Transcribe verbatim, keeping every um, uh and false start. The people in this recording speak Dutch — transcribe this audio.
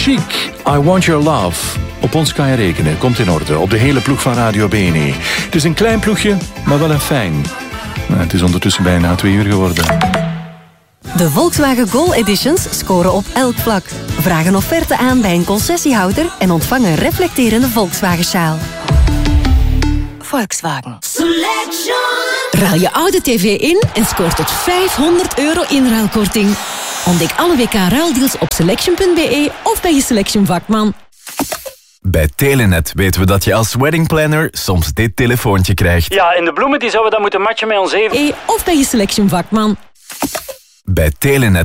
Chic, I Want Your Love. Op ons kan je rekenen, komt in orde. Op de hele ploeg van Radio B N E. Het is een klein ploegje, maar wel een fijn. Nou, het is ondertussen bijna twee uur geworden. De Volkswagen Gol Editions scoren op elk vlak. Vraag een offerte aan bij een concessiehouder en ontvang een reflecterende Volkswagen-sjaal. Volkswagen. Ruil je oude tv in en scoort tot vijfhonderd euro inruilkorting. Ontdek alle W K-ruildeals op selection punt b e of bij je Selection vakman. Bij Telenet weten we dat je als weddingplanner soms dit telefoontje krijgt. Ja, en de bloemen die zouden we dan moeten matchen met ons even. E of bij je Selection vakman. Bij Telenet